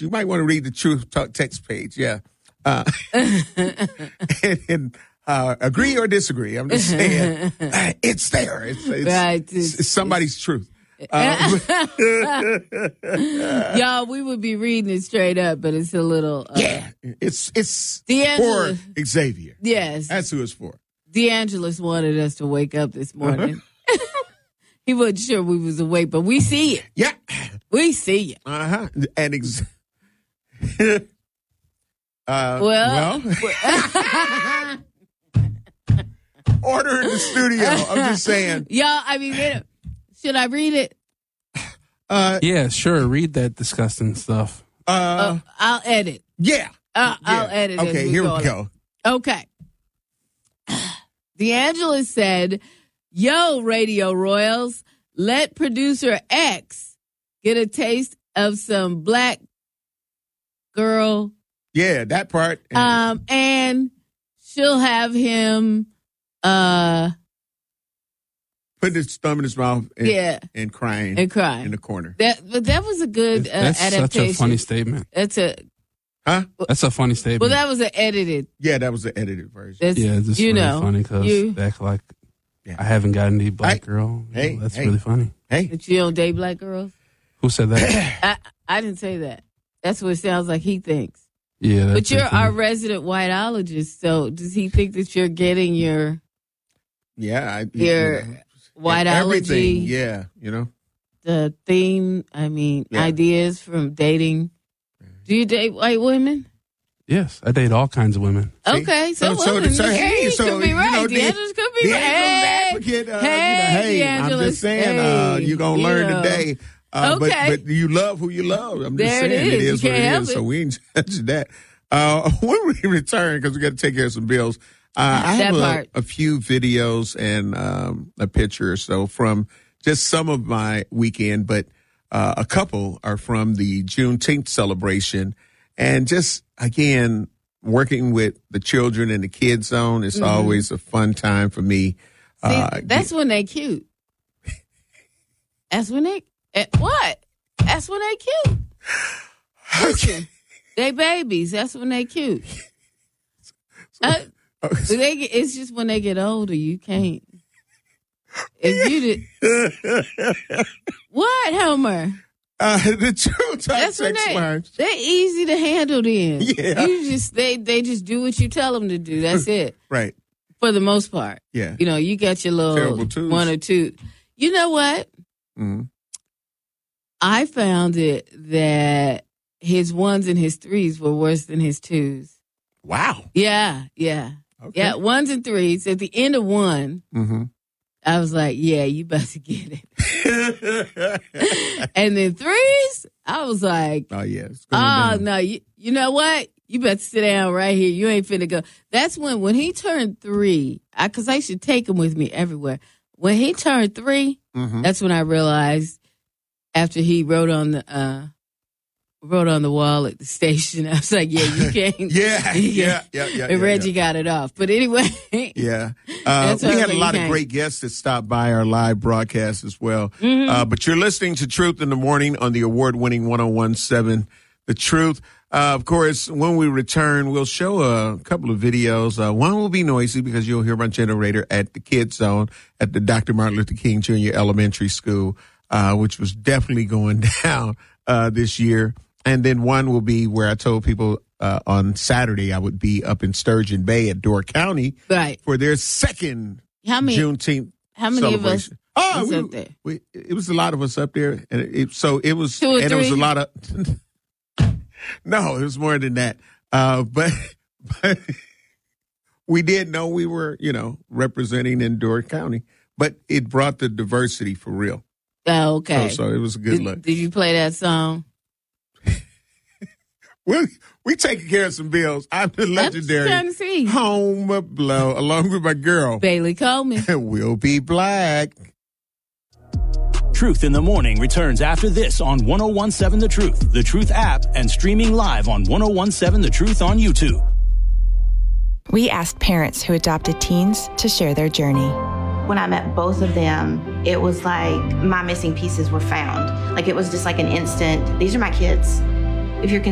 You might want to read the Truth Talk text page. Yeah. And agree or disagree. I'm just saying it's there. It's somebody's truth. Y'all, we would be reading it straight up, but it's a little. It's DeAngelis, for Xavier. Yes. That's who it's for. DeAngelis wanted us to wake up this morning. He wasn't sure we was awake, but we see it. Yeah. We see it. Uh-huh. And order in the studio. I'm just saying. Y'all, I mean, should I read it? Yeah, sure. Read that disgusting stuff. I'll edit. Yeah. I'll edit it. Okay, here we go. Okay. DeAngelis said, "Yo, Radio Royals, let producer X get a taste of some black girl." Yeah, that part. And she'll have him putting his thumb in his mouth and crying in the corner. But that was a good adaptation. That's such a funny statement. That's a funny statement. Well, that was an edited. Yeah, that was the edited version. That's, this is really funny because they act like I haven't got any black girl. That's really funny. That you don't date black girls? Who said that? I didn't say that. That's what it sounds like he thinks. Yeah, that's but you're our resident whiteologist, so does he think that you're getting your whiteology? Everything, the theme. I mean, ideas from dating. Do you date white women? Yes, I date all kinds of women. Okay, so could be right. DeAngelis could be right. Hey, I'm just saying, you're going to learn today. But you love who you love. I'm just saying it is what it is. So we ain't judging that. When we return, because we got to take care of some bills, I have a few videos and a picture or so from just some of my weekend, but a couple are from the Juneteenth celebration. And just, again, working with the children in the Kids Zone, it's always a fun time for me. See, that's when they cute. That's when they... What? That's when they cute. Listen, they babies. That's when they cute. It's just when they get older, you can't. If you did, what, Homer? The Truth Talk That's when they're easy to handle. Then you just they just do what you tell them to do. That's it. Right. For the most part. Yeah. You got your little one or two. You know what? Mm-hmm. I found it that his ones and his threes were worse than his twos. Wow. Yeah. Okay. Yeah, ones and threes. At the end of one, I was like, yeah, you about to get it. And then threes, I was like, oh, yeah. No, you know what? You better sit down right here. You ain't finna go. That's when he turned 3, because I should take him with me everywhere. When he turned 3, that's when I realized, after he wrote on the wall at the station, I was like, yeah, you can't. Yeah. And Reggie got it off. But anyway. Yeah. We had a lot of great guests that stopped by our live broadcast as well. But you're listening to Truth in the Morning on the award-winning 101.7 The Truth. Of course, when we return, we'll show a couple of videos. One will be noisy because you'll hear my generator at the Kids Zone at the Dr. Martin Luther King Jr. Elementary School, which was definitely going down this year. And then one will be where I told people on Saturday I would be up in Sturgeon Bay at Door County for their second Juneteenth How many celebration. of us was up there? It was a lot of us up there. And it was 2 or 3? It was a lot of... No, it was more than that. But we did know we were, representing in Door County. But it brought the diversity for real. Oh, okay. So it was a good look. Did you play that song? We taking care of some bills. I'm the legendary Homer Blow, along with my girl Bailey Coleman. We'll be black. Truth in the Morning returns after this on 101.7 The Truth, The Truth app, and streaming live on 101.7 The Truth on YouTube. We asked parents who adopted teens to share their journey. When I met both of them, it was like my missing pieces were found. Like it was just like an instant, these are my kids. If you're